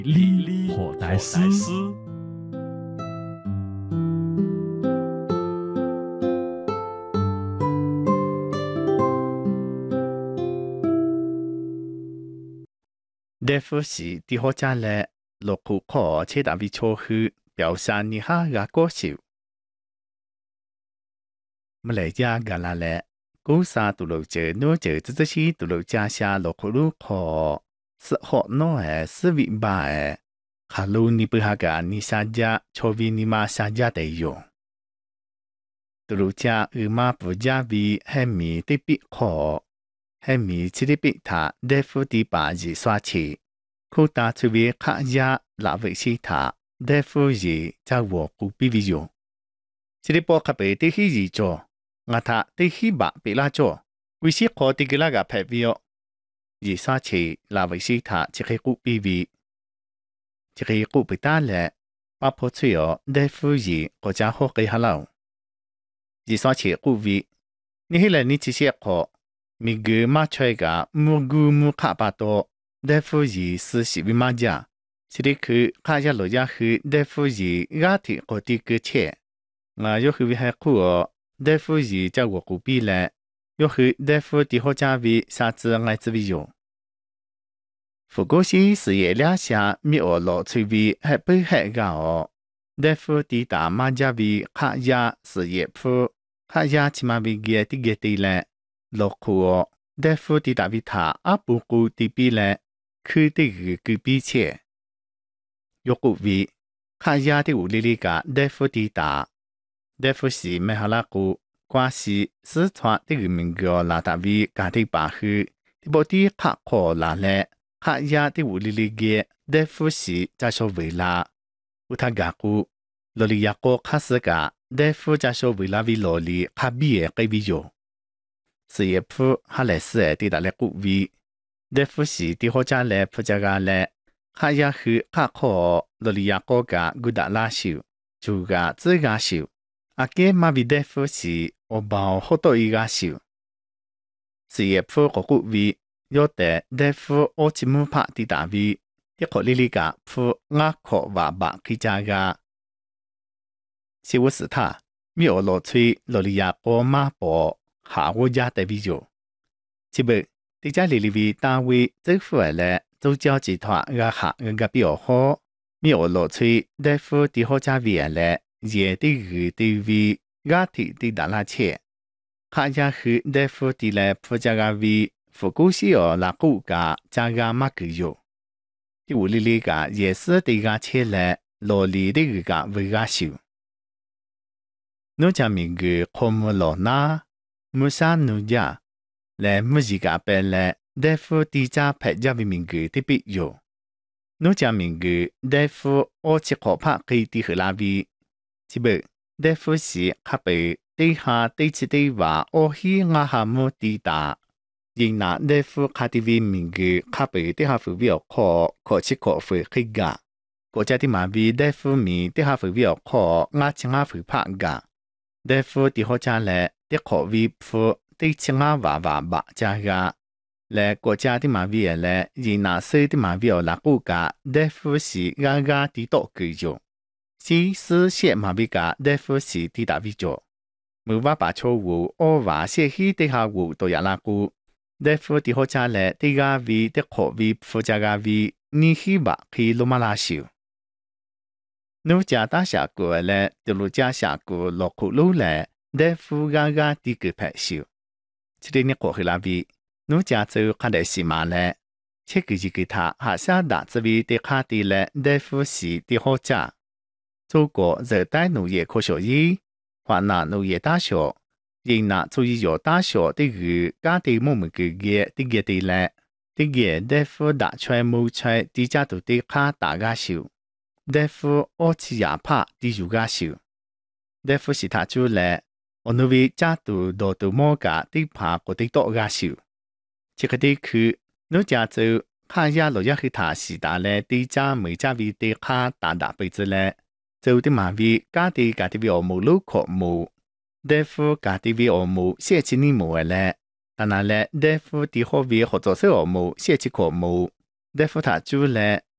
你好大师。 大夫是啲好家咧，落苦可切大为错去表示你下个歌手。么来家个啦咧，古沙杜路者诺者这些杜路家下落苦路可是好孬诶，是为吧诶，哈路你不下个你下家，错为你妈下家得用。杜路家嘛不家为系咪的必可，系咪只的必他大夫的把字刷起。库达出为卡亚拉维西塔，大夫是在我古比比用。这里波卡贝的希字做，我他的希巴比拉做，为是可的个那个配比哦。而沙奇拉维西塔只係古比比，只係古比打咧，巴破吹哦，大夫是國家好嘅哈佬。而沙奇古比，你係嚟你只是可，咪個馬吹個木古木卡巴多。大夫是是是为嘛家？这里去看下路家去大夫是牙体个的个切，我要去为还苦哦。大夫是叫我古比嘞，要去大夫的好家为啥子爱子为用？不过是事业两下咪我落去为还不还个哦。大夫的大妈家为看下事业铺，看下起码为个的个的嘞，落苦哦。大夫的大为他阿不顾的比嘞。佢哋嘅比切，有個位，卡亞的烏里里個大夫啲打，大夫是咩下拉古，關係四川的民國拉達位家的把去，啲部啲卡可拉咧，卡亞的烏里里嘅大夫是在所謂啦，烏塔格古，羅里亞個卡斯個大夫在所謂啦為羅里卡比嘅計比用，事業鋪下來是誒啲打咧古位。大夫是啲好家咧，仆家家咧，下也去卡可羅里亞國家古達拉少，做個自家少，阿嘅馬比大夫是我包好多一個少，事業鋪個古位，有得大夫我只冇拍啲大位，一個哩哩個鋪我可話白去家個，是我是他，咪我落去羅里亞國馬博下我家代表咗，只不。啲家里里位單位政府咧，做交集團個客個表好，咪我落去大夫啲好家位咧，也啲啲位個體啲打拉切，客家去大夫啲咧副家個位，副故事哦拉古個家個乜個用，啲屋里里個也是啲個切咧，羅里啲個為個少，我家名個科目羅那，冇啥奴家。來木字個白咧，大夫啲家拍咗為名句的必要。我講名句，大夫我只可拍佢啲去拉位，只不大夫是卡被地下地次地話我去我下冇地打，然那大夫卡啲為名句卡被地下副表可只可會去㗎。國家啲馬為大夫咪地下副表可我請我會拍㗎。大夫啲好家咧，啲可為副。啲青蛙娃娃白家個，咧國家啲馬尾咧，而那些啲馬尾拉古個，大夫是個個啲多句用，是些馬尾個大夫是啲大尾做，冇話把錯誤，我話些起啲下誤都有拉古，大夫啲好家咧，啲個位啲可位副家個位，你希望去羅馬拉少，奴家大下個咧，啲路家下個落庫路咧，大夫個個啲個拍少。这里你过去那边，奴家就看得西马嘞，切个就给他下下打这位的卡的嘞，大夫是的好家。中国热带农业科学院、华南农业大学、云南中医药大学的个家的某某个个的个的嘞，的个大夫打出冇出的家都的卡大家少，大夫我吃牙怕的有家少，大夫是他做嘞。我那位家都到到某家的爬过的多个少，这个地区，我家就看下落一去他是打嘞，地家每家位的卡大大辈子嘞，就的马位家的为我冇路可冇，大夫家的为我冇写起你冇嘞，但係咧大夫的好位合作社我冇写起可冇，大夫他做嘞，